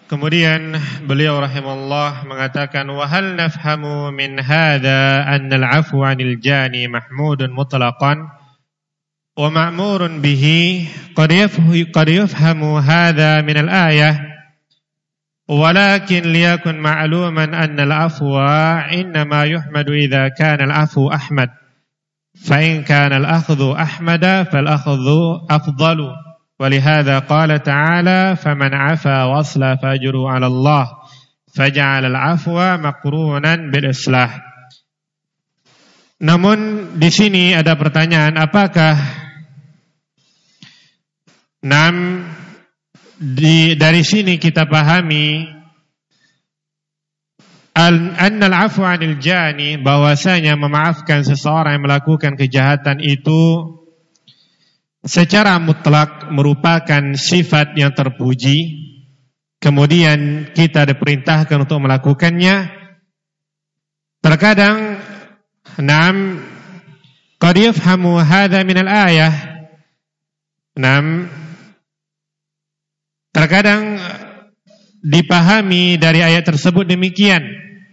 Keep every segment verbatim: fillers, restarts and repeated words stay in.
Kemudian beliau rahimahullah mengatakan wa hal nafhamu min hadza anna al-'afwa 'anil jani mahmudun mutlaqan wa ma'murun bihi qad yafhamu hadza min al-ayah walakin liyakun ma'luman anna al-'afwa innama yuhmadu idza kana al-'afwu ahmad fa in kana al-akhdhu ahmada fal-akhdhu afdalu. ولهذا قال تعالى فمن عفا وأصلح فأجره على الله فجعل العفو مقرونا بالإصلاح. Namun di sini ada pertanyaan, apakah nam di dari sini kita pahami anna al-'afwa 'anil jani, bahwasanya memaafkan seseorang yang melakukan kejahatan itu secara mutlak merupakan sifat yang terpuji, kemudian kita diperintahkan untuk melakukannya. Terkadang nam qad yafhamu hadza min al-ayah, nam terkadang dipahami dari ayat tersebut demikian.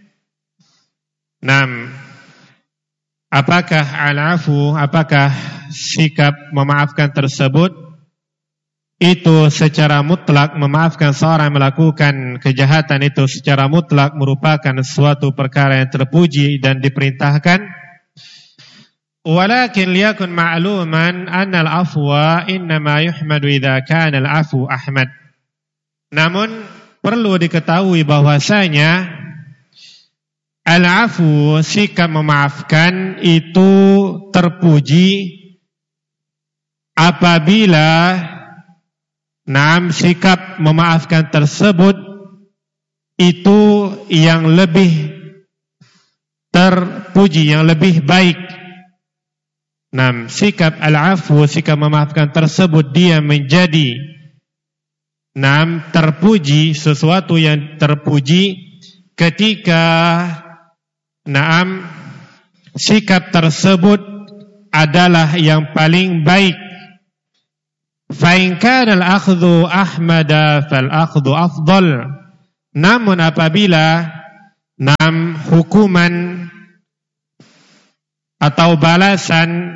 Nam apakah al-'afu, apakah sikap memaafkan tersebut itu secara mutlak memaafkan seorang melakukan kejahatan itu secara mutlak merupakan suatu perkara yang terpuji dan diperintahkan. Walakin liyakun ma'luman anna al-'afwa innama yuhmadu idza kana al-'afwu ahmad. Namun perlu diketahui bahwasanya al-'afu, sikap memaafkan itu terpuji apabila nam sikap memaafkan tersebut itu yang lebih terpuji, yang lebih baik. Nam sikap al-'afu, sikap memaafkan tersebut dia menjadi nam terpuji, sesuatu yang terpuji ketika nam sikap tersebut adalah yang paling baik. Fa in kana al-akhdhu ahmada fal-akhdhu afdal. Namun apabila nam hukuman atau balasan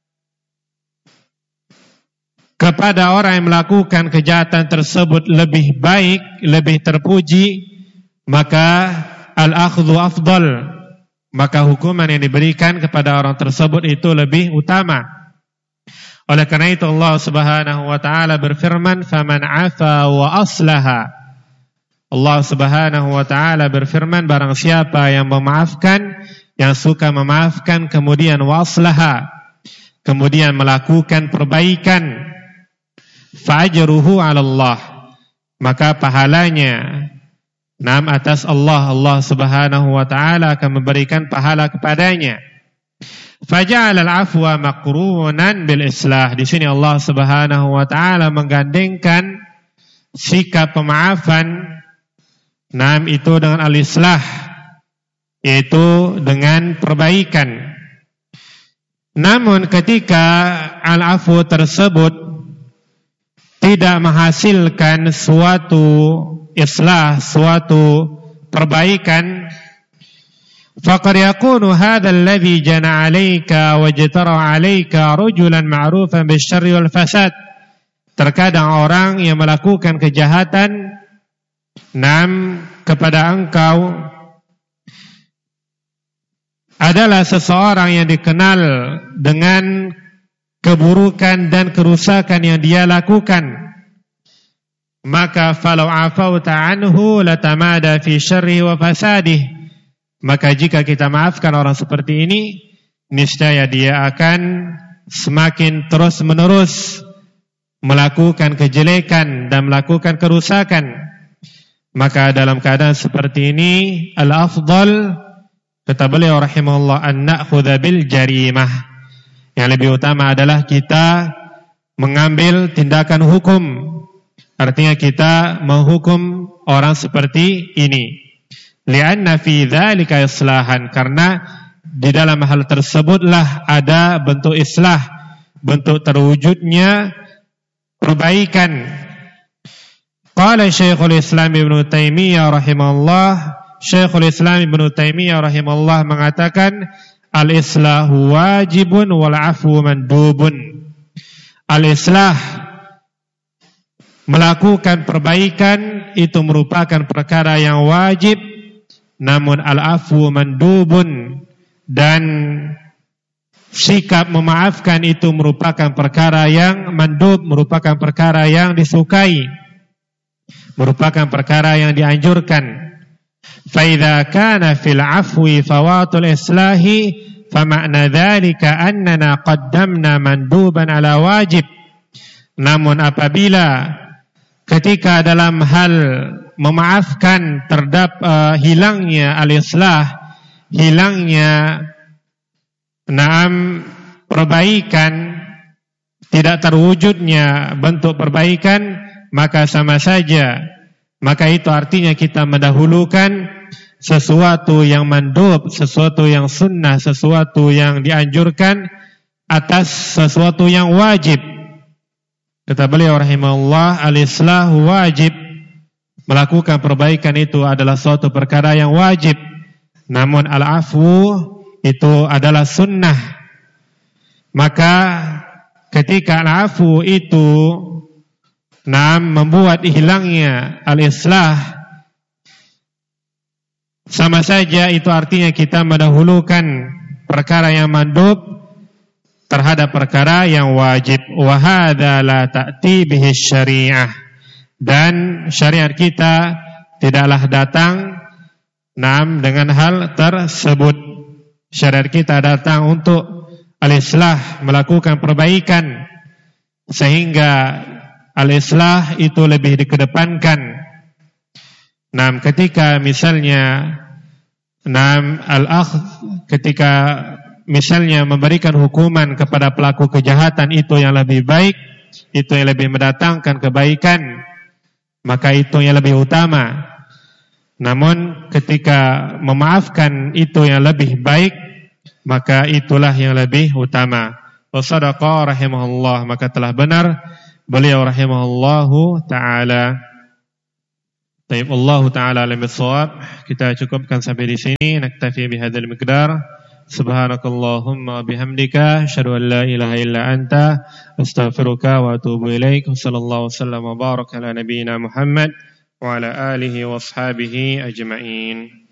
kepada orang yang melakukan kejahatan tersebut lebih baik, lebih terpuji, maka al-akhdhu afdal, maka hukuman yang diberikan kepada orang tersebut itu lebih utama. Oleh karena itu Allah Subhanahu wa taala berfirman faman 'afa wa aslaha. Allah Subhanahu wa taala berfirman barang siapa yang memaafkan, yang suka memaafkan kemudian wa aslaha, kemudian melakukan perbaikan, fa ajruhu 'ala Allah, maka pahalanya nam atas Allah. Allah Subhanahu wa taala akan memberikan pahala kepadanya. Faja'ala al-'afwa maqrunan bil islah. Di sini Allah Subhanahu wa taala menggandengkan sikap pemaafan nam itu dengan al-islah, yaitu dengan perbaikan. Namun ketika al-'afwu tersebut tidak menghasilkan suatu islah, suatu perbaikan, faqad yakunu hadha alladhi jana 'alayka wa jatara 'alayka rajulan ma'rufan bisyarri wal fasad. Terkadang orang yang melakukan kejahatan nam kepada engkau adalah seseorang yang dikenal dengan keburukan dan kerusakan yang dia lakukan, maka falau afauta anhu latamada fi syarri wa fasadih. Maka jika kita maafkan orang seperti ini, niscaya dia akan semakin terus menerus melakukan kejelekan dan melakukan kerusakan. Maka dalam keadaan seperti ini al-afdal, kata beliau rahimahullah, an na'khudha bil jarimah. Yang lebih utama adalah kita mengambil tindakan hukum. Artinya kita menghukum orang seperti ini. Li'anna fi dzalika islahan, karena di dalam hal tersebutlah ada bentuk islah, bentuk terwujudnya perbaikan. Qala Syekhul Islam Ibnu Taimiyah rahimahullah, Syekhul Islam Ibnu Taimiyah rahimahullah mengatakan al-islahu wajibun wal afu mandubun. Al-islah, melakukan perbaikan, itu merupakan perkara yang wajib, namun al-afu mandubun, dan sikap memaafkan itu merupakan perkara yang mandub, merupakan perkara yang disukai, merupakan perkara yang dianjurkan. Fa idza kana fil afwi fawatul islahi famakna dzalika annana qaddamna manduban ala wajib. Namun apabila ketika dalam hal memaafkan terdapat uh, hilangnya al-islah, hilangnya naam perbaikan, tidak terwujudnya bentuk perbaikan, maka sama saja, maka itu artinya kita mendahulukan sesuatu yang mandub, sesuatu yang sunnah, sesuatu yang dianjurkan atas sesuatu yang wajib. Kata beliau rahimahullah, al-islah wajib, melakukan perbaikan itu adalah suatu perkara yang wajib, namun al-afu itu adalah sunnah. Maka ketika al-afu itu nah membuat hilangnya al-islah, sama saja itu artinya kita mendahulukan perkara yang mandub terhadap perkara yang wajib. Wa hadza la ta'ti bihi syariah, dan syariat kita tidaklah datang nam dengan hal tersebut. Syariat kita datang untuk al-islah, melakukan perbaikan, sehingga al-islah itu lebih dikedepankan. Nah, ketika misalnya nam al-akhdh, ketika misalnya memberikan hukuman kepada pelaku kejahatan, itu yang lebih baik, itu yang lebih mendatangkan kebaikan, maka itu yang lebih utama. Namun ketika memaafkan itu yang lebih baik, maka itulah yang lebih utama. Wa sadaqa rahimahullah, maka telah benar beliau rahimahullahu ta'ala. Taib Allah ta'ala alim bisawab. Kita cukupkan sampai di sini. Naktafi bihadzal miqdar. Subhanakallahumma bihamdika asyhadu an la ilaha illa anta astaghfiruka wa atubu ilaik. Sallallahu wasallam wa baraka ala nabiyyina Muhammad wa ala alihi wa ashabihi ajma'in.